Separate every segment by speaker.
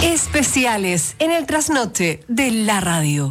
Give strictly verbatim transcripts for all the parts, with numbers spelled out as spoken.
Speaker 1: Especiales en el trasnoche de la radio.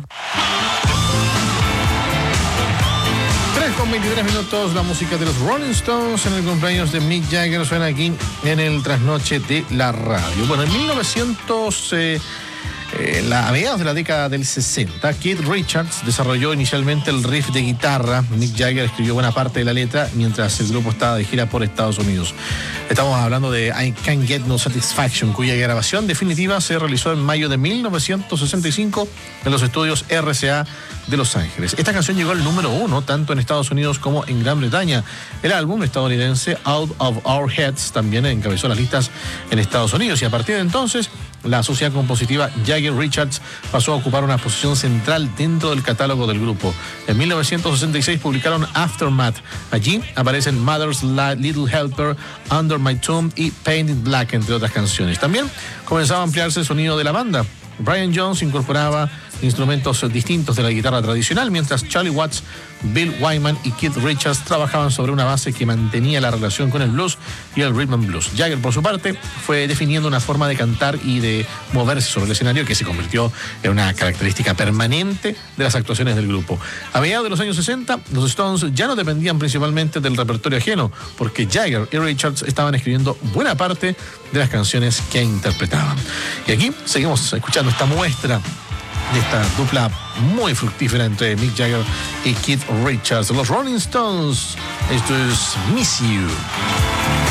Speaker 2: tres con veintitrés minutos, la música de los Rolling Stones en el cumpleaños de Mick Jagger suena aquí en el trasnoche de la radio. Bueno, en mil novecientos... Eh, Eh, la, a mediados de la década del sesenta, Keith Richards desarrolló inicialmente el riff de guitarra. Mick Jagger escribió buena parte de la letra mientras el grupo estaba de gira por Estados Unidos. Estamos hablando de I Can't Get No Satisfaction, cuya grabación definitiva se realizó en mayo de mil novecientos sesenta y cinco en los estudios R C A de Los Ángeles. Esta canción llegó al número uno tanto en Estados Unidos como en Gran Bretaña. El álbum estadounidense Out of Our Heads también encabezó las listas en Estados Unidos, y a partir de entonces la sociedad compositiva Jagger-Richards pasó a ocupar una posición central dentro del catálogo del grupo. En mil novecientos sesenta y seis publicaron Aftermath. Allí aparecen Mother's Little Helper, Under My Tomb y Painted Black, entre otras canciones. También comenzaba a ampliarse el sonido de la banda. Brian Jones incorporaba instrumentos distintos de la guitarra tradicional, mientras Charlie Watts, Bill Wyman y Keith Richards trabajaban sobre una base que mantenía la relación con el blues y el rhythm and blues. Jagger, por su parte, fue definiendo una forma de cantar y de moverse sobre el escenario que se convirtió en una característica permanente de las actuaciones del grupo. A mediados de los años sesenta, los Stones ya no dependían principalmente del repertorio ajeno, porque Jagger y Richards estaban escribiendo buena parte de las canciones que interpretaban. Y aquí seguimos escuchando esta muestra de esta dupla muy fructífera entre Mick Jagger y Keith Richards. Los Rolling Stones, esto es Miss You.